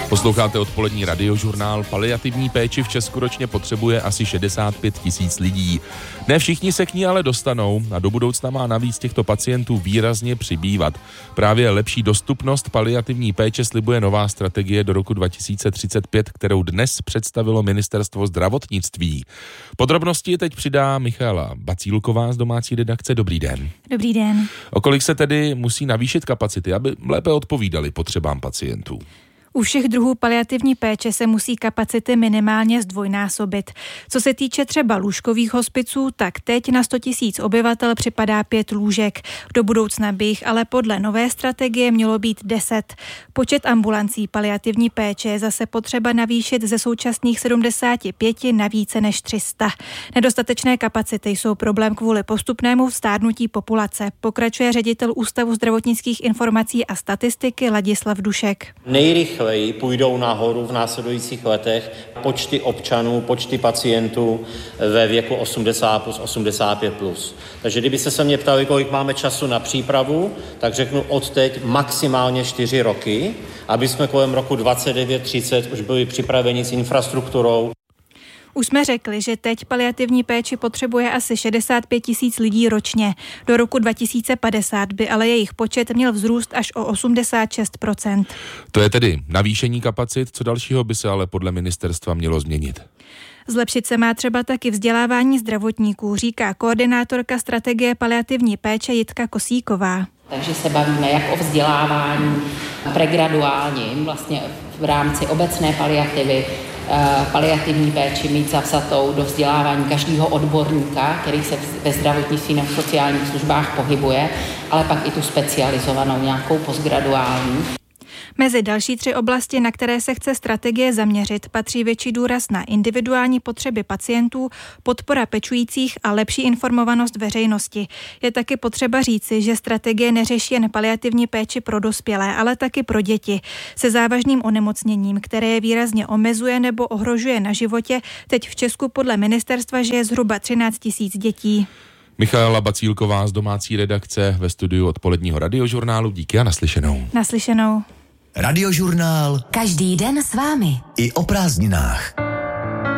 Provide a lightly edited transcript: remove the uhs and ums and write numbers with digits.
Posloucháte odpolední radiožurnál. Paliativní péči v Česku ročně potřebuje asi 65 000 lidí. Ne všichni se k ní ale dostanou a do budoucna má navíc těchto pacientů výrazně přibývat. Právě lepší dostupnost paliativní péče slibuje nová strategie do roku 2035, kterou dnes představilo Ministerstvo zdravotnictví. Podrobnosti teď přidá Michaela Bacílková z domácí redakce. Dobrý den. Dobrý den. O kolik se tedy musí navýšit kapacity, aby lépe odpovídaly potřebám pacientů? U všech druhů paliativní péče se musí kapacity minimálně zdvojnásobit. Co se týče třeba lůžkových hospiců, tak teď na 100 000 obyvatel připadá 5 lůžek. Do budoucna by jich ale podle nové strategie mělo být 10. Počet ambulancí paliativní péče je zase potřeba navýšit ze současných 75 na více než 300. Nedostatečné kapacity jsou problém kvůli postupnému stárnutí populace, pokračuje ředitel Ústavu zdravotnických informací a statistiky Ladislav Dušek. Nejrychleji půjdou nahoru v následujících letech počty občanů, počty pacientů ve věku 80 plus 85 plus. Takže kdybyste se mě ptali, kolik máme času na přípravu, tak řeknu od teď maximálně 4 roky, aby jsme kolem roku 29-30 už byli připraveni s infrastrukturou. Už jsme řekli, že teď paliativní péči potřebuje asi 65 000 lidí ročně. Do roku 2050 by ale jejich počet měl vzrůst až o 86%. To je tedy navýšení kapacit, co dalšího by se ale podle ministerstva mělo změnit? Zlepšit se má třeba taky vzdělávání zdravotníků, říká koordinátorka strategie paliativní péče Jitka Kosíková. Takže se bavíme jak o vzdělávání pregraduálním, vlastně v rámci obecné paliativy, paliativní péči mít zavzatou do vzdělávání každého odborníka, který se ve zdravotnictví nebo v sociálních službách pohybuje, ale pak i tu specializovanou nějakou postgraduální. Mezi další 3 oblasti, na které se chce strategie zaměřit, patří větší důraz na individuální potřeby pacientů, podpora pečujících a lepší informovanost veřejnosti. Je taky potřeba říci, že strategie neřeší jen paliativní péči pro dospělé, ale taky pro děti se závažným onemocněním, které je výrazně omezuje nebo ohrožuje na životě. Teď v Česku podle ministerstva žije zhruba 13 000 dětí. Michaela Bacílková z domácí redakce ve studiu odpoledního radiožurnálu. Díky a naslyšenou. Naslyšenou. Radiožurnál. Každý den s vámi. I o prázdninách.